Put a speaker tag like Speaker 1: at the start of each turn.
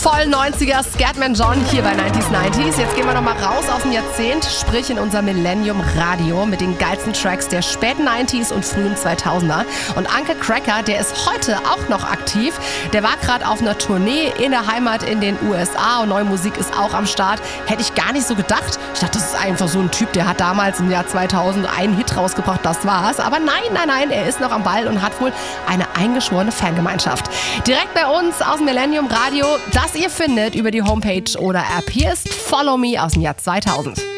Speaker 1: Voll 90er Scatman John hier bei 90s. Jetzt gehen wir nochmal raus aus dem Jahrzehnt, sprich in unser Millennium Radio mit den geilsten Tracks der späten 90s und frühen 2000er. Und Uncle Kracker, der ist heute auch noch aktiv. Der war gerade auf einer Tournee in der Heimat in den USA und neue Musik ist auch am Start. Hätte ich gar nicht so gedacht. Ich dachte, das ist einfach so ein Typ, der hat damals im Jahr 2000 einen Hit rausgebracht, das war's. Aber nein, er ist noch am Ball und hat wohl eine eingeschworene Fangemeinschaft. Direkt bei uns aus dem Millennium Radio, das ihr findet über die Homepage oder App. Hier ist Follow Me aus dem Jahr 2000.